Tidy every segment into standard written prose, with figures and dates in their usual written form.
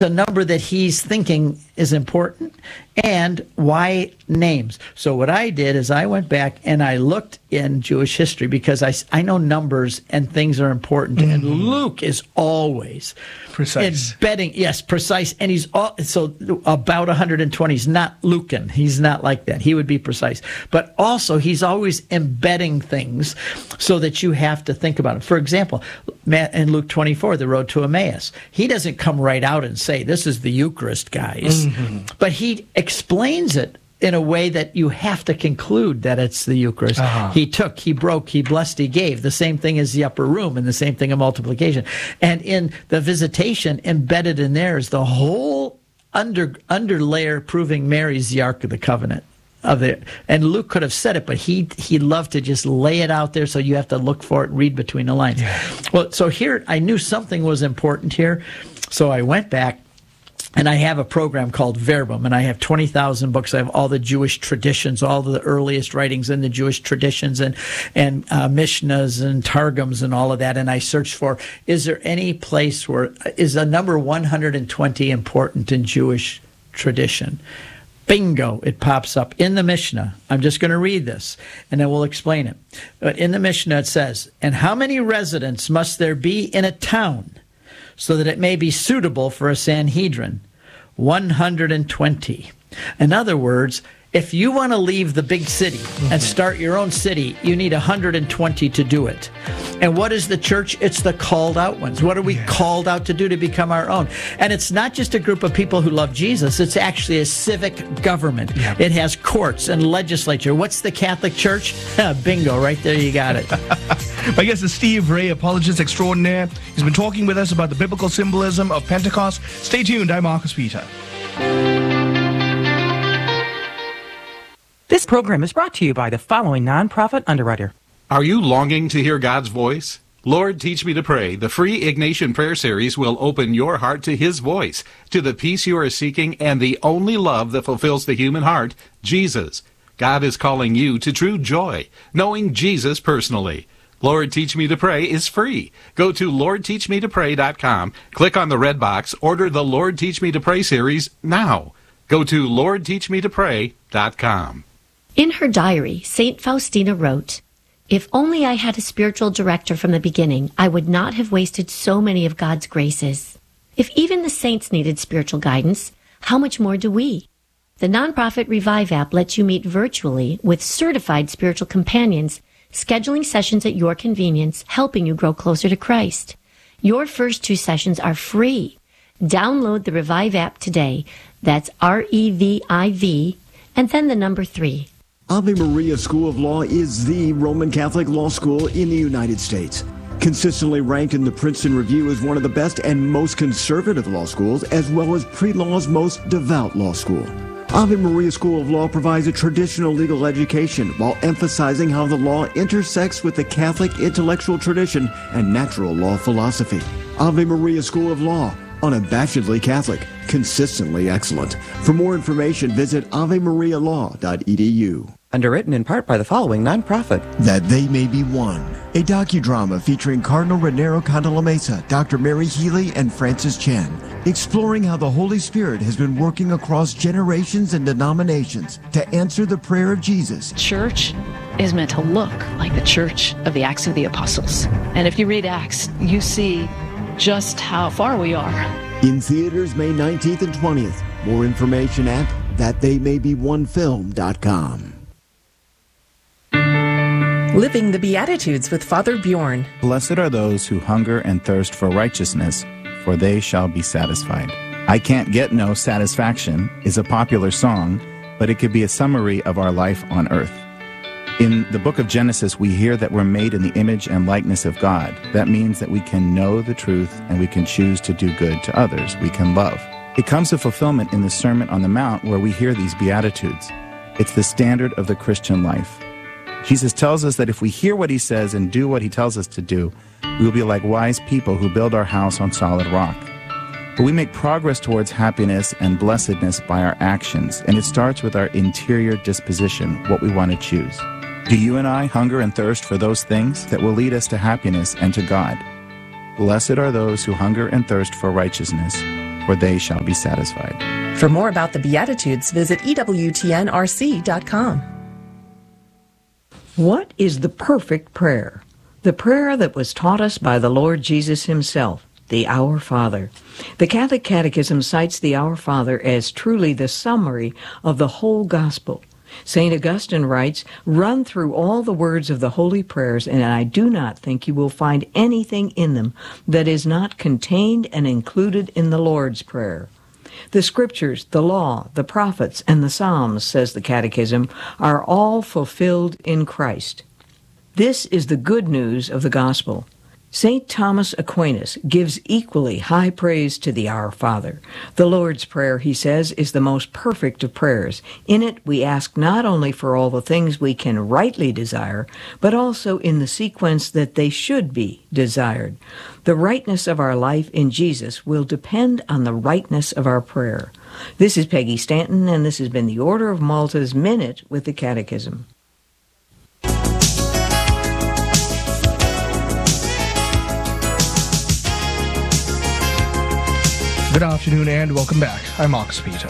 the number that he's thinking is important, and why names. So what I did is I went back and I looked in Jewish history, because I know numbers and things are important. Mm-hmm. And Luke is always precise. Precise. And he's so about 120. He's not Lucan. He's not like that. He would be precise. But also he's always embedding things so that you have to think about it. For example, in Luke 24, the road to Emmaus, he doesn't come right out and say, this is the Eucharist, guys. Mm-hmm. But he explains it in a way that you have to conclude that it's the Eucharist. Uh-huh. He took, he broke, he blessed, he gave. The same thing as the upper room, and the same thing in multiplication. And in the visitation, embedded in there is the whole underlayer proving Mary's the Ark of the Covenant. And Luke could have said it, but he loved to just lay it out there, so you have to look for it, read between the lines. Yeah. Well, so here I knew something was important here, so I went back. And I have a program called Verbum, and I have 20,000 books. I have all the Jewish traditions, all the earliest writings in the Jewish traditions, and Mishnahs and Targums and all of that. And I searched for, is there any place where, is the number 120 important in Jewish tradition? Bingo, it pops up in the Mishnah. I'm just going to read this, and then we'll explain it. But in the Mishnah it says, and how many residents must there be in a town so that it may be suitable for a Sanhedrin? 120. In other words, if you want to leave the big city and start your own city, you need 120 to do it. And what is the church? It's the called out ones. What are we called out to do to become our own? And it's not just a group of people who love Jesus. It's actually a civic government. Yep. It has courts and legislature. What's the Catholic Church? Bingo, right there, you got it. My guest is Steve Ray, apologist extraordinaire. He's been talking with us about the biblical symbolism of Pentecost. Stay tuned. I'm Marcus Peter. This program is brought to you by the following nonprofit underwriter. Are you longing to hear God's voice? Lord, Teach Me to Pray, the free Ignatian prayer series, will open your heart to His voice, to the peace you are seeking, and the only love that fulfills the human heart, Jesus. God is calling you to true joy, knowing Jesus personally. Lord, Teach Me to Pray is free. Go to LordTeachMeToPray.com, click on the red box, order the Lord, Teach Me to Pray series now. Go to LordTeachMeToPray.com. In her diary, St. Faustina wrote, "If only I had a spiritual director from the beginning, I would not have wasted so many of God's graces. If even the saints needed spiritual guidance, how much more do we?" The nonprofit Revive app lets you meet virtually with certified spiritual companions, scheduling sessions at your convenience, helping you grow closer to Christ. Your first 2 sessions are free. Download the Revive app today. That's REVIV, and then the number 3. Ave Maria School of Law is the Roman Catholic law school in the United States. Consistently ranked in the Princeton Review as one of the best and most conservative law schools, as well as pre-law's most devout law school. Ave Maria School of Law provides a traditional legal education while emphasizing how the law intersects with the Catholic intellectual tradition and natural law philosophy. Ave Maria School of Law, unabashedly Catholic, consistently excellent. For more information, visit avemarialaw.edu. Underwritten in part by the following nonprofit. That They May Be One, a docudrama featuring Cardinal Raniero Cantalamessa, Dr. Mary Healy, and Francis Chan, exploring how the Holy Spirit has been working across generations and denominations to answer the prayer of Jesus. Church is meant to look like the church of the Acts of the Apostles. And if you read Acts, you see just how far we are. In theaters May 19th and 20th. More information at thattheymay-be-one-film.com. Living the Beatitudes with Father Bjorn. Blessed are those who hunger and thirst for righteousness, for they shall be satisfied. I Can't Get No Satisfaction is a popular song, but it could be a summary of our life on earth. In the book of Genesis, we hear that we're made in the image and likeness of God. That means that we can know the truth and we can choose to do good to others. We can love. It comes to fulfillment in the Sermon on the Mount, where we hear these Beatitudes. It's the standard of the Christian life. Jesus tells us that if we hear what he says and do what he tells us to do, we will be like wise people who build our house on solid rock. But we make progress towards happiness and blessedness by our actions, and it starts with our interior disposition, what we want to choose. Do you and I hunger and thirst for those things that will lead us to happiness and to God? Blessed are those who hunger and thirst for righteousness, for they shall be satisfied. For more about the Beatitudes, visit EWTNRC.com. What is the perfect prayer? The prayer that was taught us by the Lord Jesus himself, the Our Father. The Catholic Catechism cites the Our Father as truly the summary of the whole gospel. St. Augustine writes, "Run through all the words of the holy prayers, and I do not think you will find anything in them that is not contained and included in the Lord's Prayer. The Scriptures, the Law, the Prophets, and the Psalms," says the Catechism, "are all fulfilled in Christ." This is the good news of the gospel. St. Thomas Aquinas gives equally high praise to the Our Father. The Lord's Prayer, he says, is the most perfect of prayers. In it, we ask not only for all the things we can rightly desire, but also in the sequence that they should be desired. The rightness of our life in Jesus will depend on the rightness of our prayer. This is Peggy Stanton, and this has been the Order of Malta's Minute with the Catechism. Good afternoon and welcome back. I'm Marcus Peter.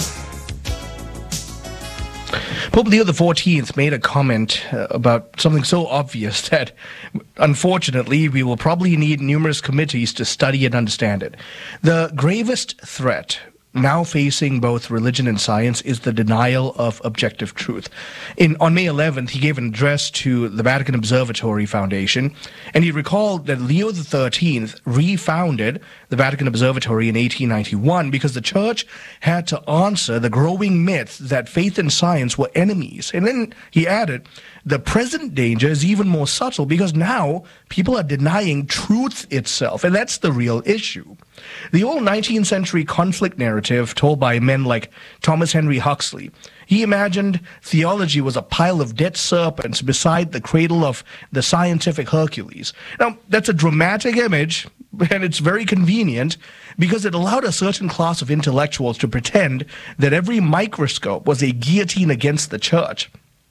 Pope Leo XIV made a comment about something so obvious that, unfortunately, we will probably need numerous committees to study and understand it. The gravest threat now facing both religion and science is the denial of objective truth. On May 11th, he gave an address to the Vatican Observatory Foundation, and he recalled that Leo XIII refounded the Vatican Observatory in 1891 because the Church had to answer the growing myth that faith and science were enemies. And then he added, the present danger is even more subtle because now people are denying truth itself, and that's the real issue. The old 19th century conflict narrative told by men like Thomas Henry Huxley, he imagined theology was a pile of dead serpents beside the cradle of the scientific Hercules. Now, that's a dramatic image, and it's very convenient because it allowed a certain class of intellectuals to pretend that every microscope was a guillotine against the Church.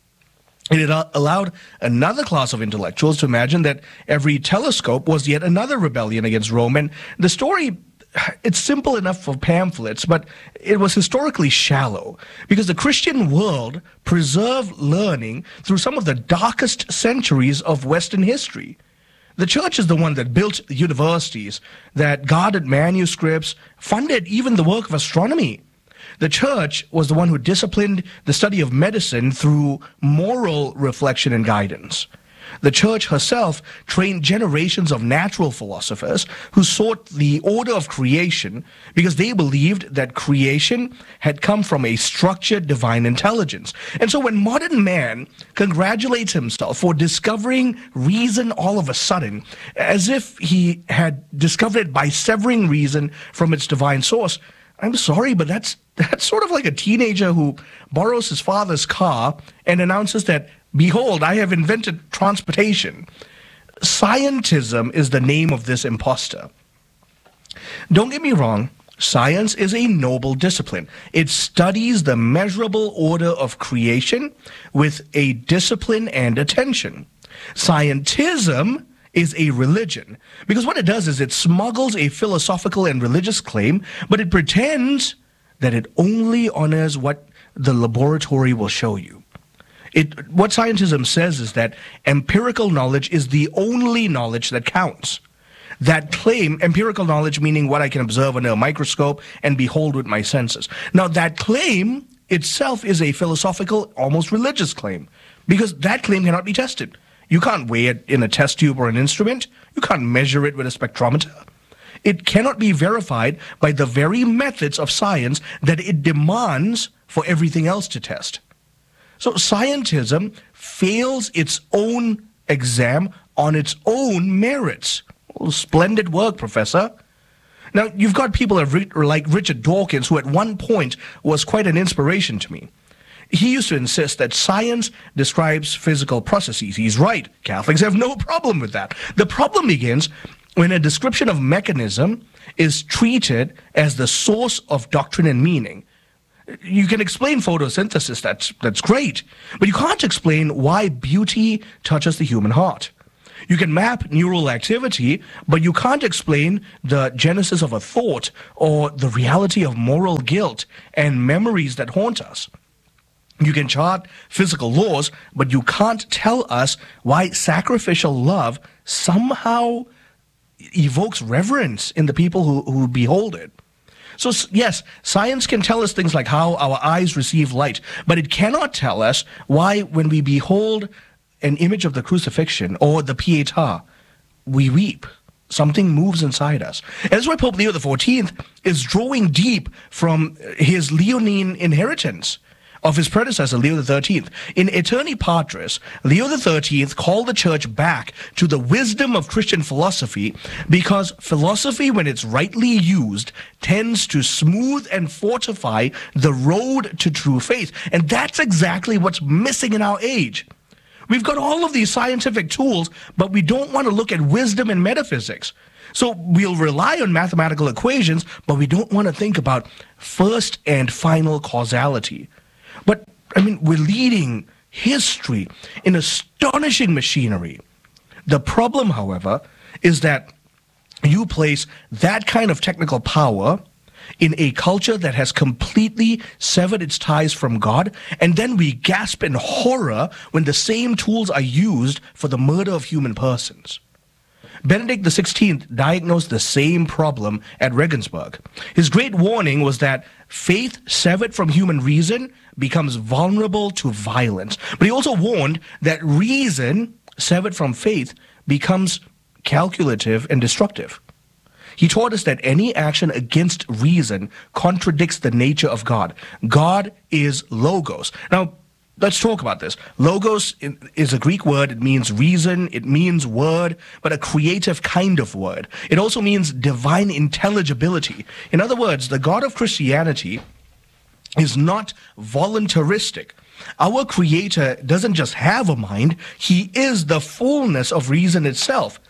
And it allowed another class of intellectuals to imagine that every telescope was yet another rebellion against Rome. And the story, it's simple enough for pamphlets, but it was historically shallow because the Christian world preserved learning through some of the darkest centuries of Western history. The Church is the one that built universities, that guarded manuscripts, funded even the work of astronomy. The Church was the one who disciplined the study of medicine through moral reflection and guidance. The Church herself trained generations of natural philosophers who sought the order of creation because they believed that creation had come from a structured divine intelligence. And so when modern man congratulates himself for discovering reason all of a sudden, as if he had discovered it by severing reason from its divine source, I'm sorry, but that's sort of like a teenager who borrows his father's car and announces that, behold, I have invented transportation. Scientism is the name of this impostor. Don't get me wrong, science is a noble discipline. It studies the measurable order of creation with a discipline and attention. Scientism is a religion, because what it does is it smuggles a philosophical and religious claim, but it pretends that it only honors what the laboratory will show you. What scientism says is that empirical knowledge is the only knowledge that counts. That claim, empirical knowledge meaning what I can observe under a microscope and behold with my senses. Now that claim itself is a philosophical, almost religious claim, because that claim cannot be tested. You can't weigh it in a test tube or an instrument. You can't measure it with a spectrometer. It cannot be verified by the very methods of science that it demands for everything else to test. So scientism fails its own exam on its own merits. Well, splendid work, Professor. Now, you've got people like Richard Dawkins, who at one point was quite an inspiration to me. He used to insist that science describes physical processes. He's right. Catholics have no problem with that. The problem begins when a description of mechanism is treated as the source of doctrine and meaning. You can explain photosynthesis, that's great, but you can't explain why beauty touches the human heart. You can map neural activity, but you can't explain the genesis of a thought or the reality of moral guilt and memories that haunt us. You can chart physical laws, but you can't tell us why sacrificial love somehow evokes reverence in the people who behold it. So yes, science can tell us things like how our eyes receive light, but it cannot tell us why when we behold an image of the crucifixion or the Pietà, we weep. Something moves inside us. And that's why Pope Leo XIV is drawing deep from his Leonine inheritance of his predecessor, Leo XIII. In Aeterni Patris, Leo XIII called the church back to the wisdom of Christian philosophy because philosophy, when it's rightly used, tends to smooth and fortify the road to true faith. And that's exactly what's missing in our age. We've got all of these scientific tools, but we don't want to look at wisdom and metaphysics. So we'll rely on mathematical equations, but we don't want to think about first and final causality. But, we're leading history in astonishing machinery. The problem, however, is that you place that kind of technical power in a culture that has completely severed its ties from God, and then we gasp in horror when the same tools are used for the murder of human persons. Benedict XVI diagnosed the same problem at Regensburg. His great warning was that faith severed from human reason becomes vulnerable to violence. But he also warned that reason severed from faith becomes calculative and destructive. He taught us that any action against reason contradicts the nature of God. God is logos. Now, let's talk about this. Logos is a Greek word. It means reason. It means word, but a creative kind of word. It also means divine intelligibility. In other words, the God of Christianity is not voluntaristic. Our Creator doesn't just have a mind. He is the fullness of reason itself.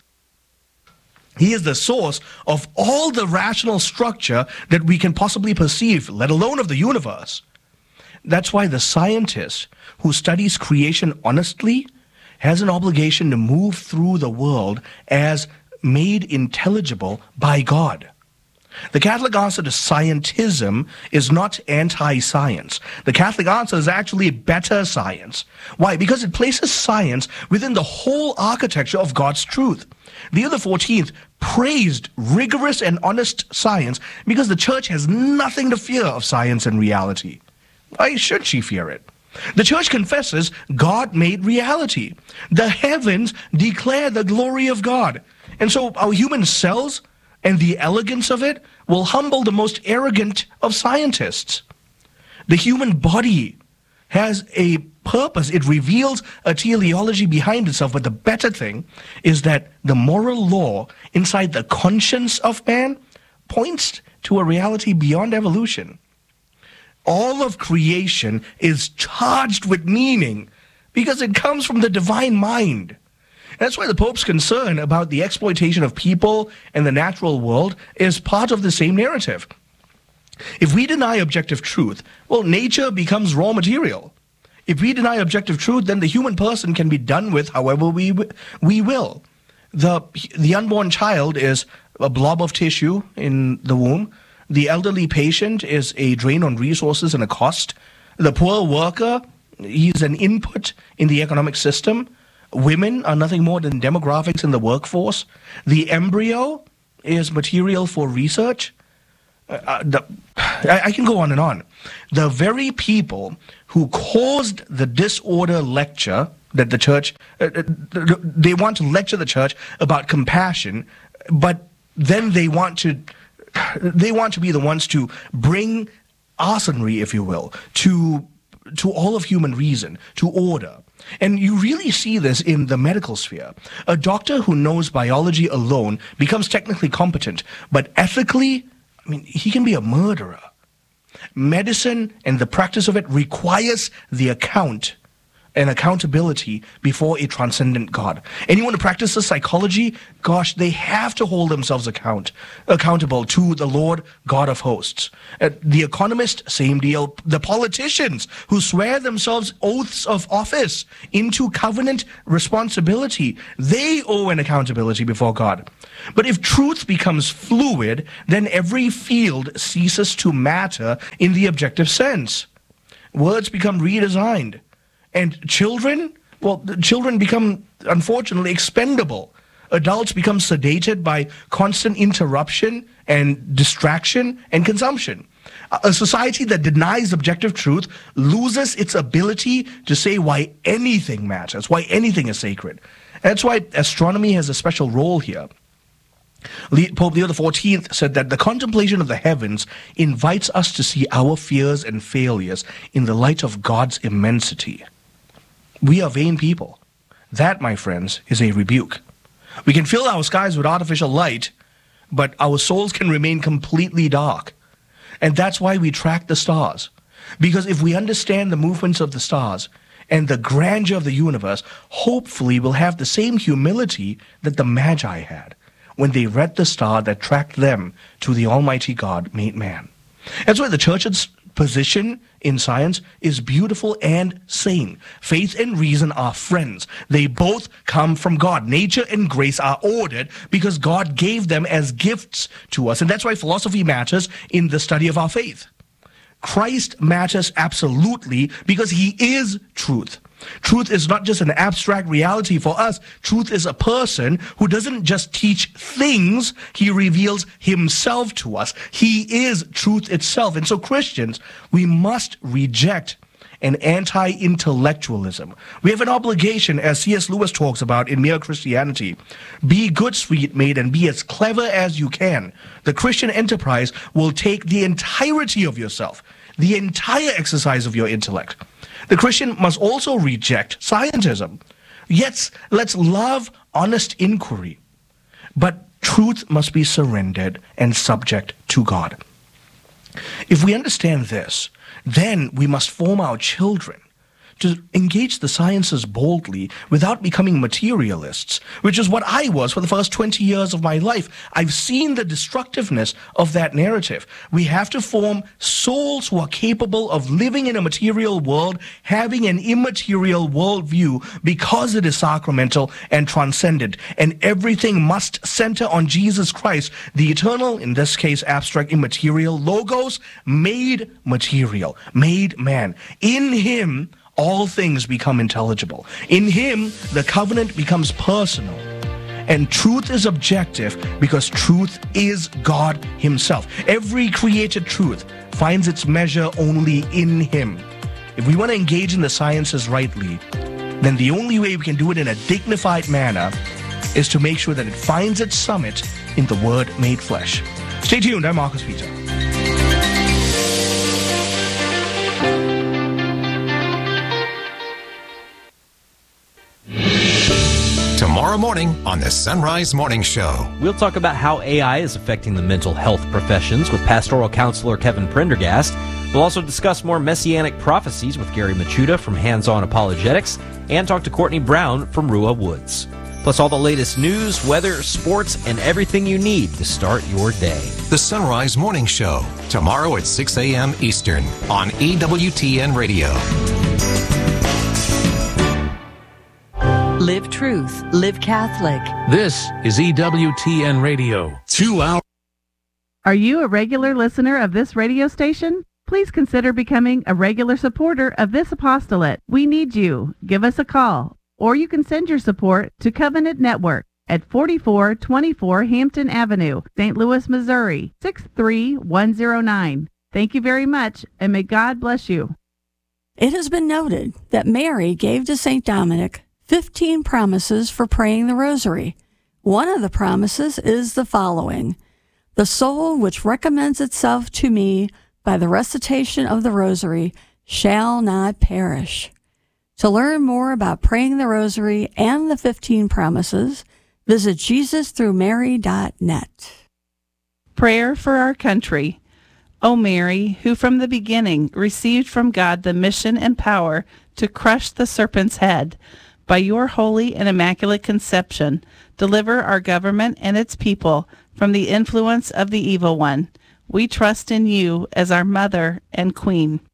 He is the source of all the rational structure that we can possibly perceive, let alone of the universe. That's why the scientist who studies creation honestly has an obligation to move through the world as made intelligible by God. The Catholic answer to scientism is not anti-science. The Catholic answer is actually better science. Why? Because it places science within the whole architecture of God's truth. Leo XIV praised rigorous and honest science because the church has nothing to fear of science and reality. Why should she fear it? The church confesses God made reality. The heavens declare the glory of God. And so our human cells and the elegance of it will humble the most arrogant of scientists. The human body has a purpose. It reveals a teleology behind itself. But the better thing is that the moral law inside the conscience of man points to a reality beyond evolution. All of creation is charged with meaning because it comes from the divine mind. That's why the Pope's concern about the exploitation of people and the natural world is part of the same narrative. If we deny objective truth, well, nature becomes raw material. If we deny objective truth, then the human person can be done with however we will. The unborn child is a blob of tissue in the womb. The elderly patient is a drain on resources and a cost. The poor worker, he's an input in the economic system. Women are nothing more than demographics in the workforce. The embryo is material for research. I can go on and on. The very people who caused the disorder lecture that the church, they want to lecture the church about compassion, but then they want to be the ones to bring arsonry, if you will, to all of human reason, to order. And you really see this in the medical sphere. A doctor who knows biology alone becomes technically competent, but ethically, he can be a murderer. Medicine and the practice of it requires the account and accountability before a transcendent God. Anyone who practices psychology, gosh, they have to hold themselves accountable to the Lord God of hosts. The economist, same deal. The politicians who swear themselves oaths of office into covenant responsibility, they owe an accountability before God. But if truth becomes fluid, then every field ceases to matter in the objective sense. Words become redesigned. And children become, unfortunately, expendable. Adults become sedated by constant interruption and distraction and consumption. A society that denies objective truth loses its ability to say why anything matters, why anything is sacred. That's why astronomy has a special role here. Pope Leo XIV said that the contemplation of the heavens invites us to see our fears and failures in the light of God's immensity. We are vain people. That, my friends, is a rebuke. We can fill our skies with artificial light, but our souls can remain completely dark. And that's why we track the stars. Because if we understand the movements of the stars and the grandeur of the universe, hopefully we'll have the same humility that the Magi had when they read the star that tracked them to the Almighty God made man. That's why the Church's position in science is beautiful and sane. Faith and reason are friends. They both come from God. Nature and grace are ordered because God gave them as gifts to us. And that's why philosophy matters in the study of our faith. Christ matters absolutely because he is truth. Truth is not just an abstract reality for us. Truth is a person who doesn't just teach things, he reveals himself to us. He is truth itself. And so Christians, we must reject an anti-intellectualism. We have an obligation, as C.S. Lewis talks about in Mere Christianity. Be good, sweet maid, and be as clever as you can. The Christian enterprise will take the entirety of yourself, the entire exercise of your intellect. The Christian must also reject scientism. Yes, let's love honest inquiry, but truth must be surrendered and subject to God. If we understand this, then we must form our children to engage the sciences boldly without becoming materialists, which is what I was for the first 20 years of my life. I've seen the destructiveness of that narrative. We have to form souls who are capable of living in a material world, having an immaterial worldview because it is sacramental and transcendent, and everything must center on Jesus Christ, the eternal, in this case abstract, immaterial, logos, made material, made man. In him, all things become intelligible. In him, the covenant becomes personal. And truth is objective because truth is God himself. Every created truth finds its measure only in him. If we want to engage in the sciences rightly, then the only way we can do it in a dignified manner is to make sure that it finds its summit in the Word made flesh. Stay tuned. I'm Marcus Peter. Tomorrow morning on the Sunrise Morning Show. We'll talk about how AI is affecting the mental health professions with pastoral counselor Kevin Prendergast. We'll also discuss more messianic prophecies with Gary Machuda from Hands On Apologetics and talk to Courtney Brown from Rua Woods. Plus all the latest news, weather, sports, and everything you need to start your day. The Sunrise Morning Show, tomorrow at 6 a.m. Eastern on EWTN Radio. Live truth. Live Catholic. This is EWTN Radio. 2 hours. Are you a regular listener of this radio station? Please consider becoming a regular supporter of this apostolate. We need you. Give us a call. Or you can send your support to Covenant Network at 4424 Hampton Avenue, St. Louis, Missouri, 63109. Thank you very much, and may God bless you. It has been noted that Mary gave to St. Dominic 15 promises for praying the rosary. One of the promises is the following: the soul which recommends itself to me by the recitation of the rosary shall not perish. To learn more about praying the rosary and the 15 promises, visit JesusThroughMary.net. Prayer for our country. O Mary, who from the beginning received from God the mission and power to crush the serpent's head. By your holy and immaculate conception, deliver our government and its people from the influence of the evil one. We trust in you as our mother and queen.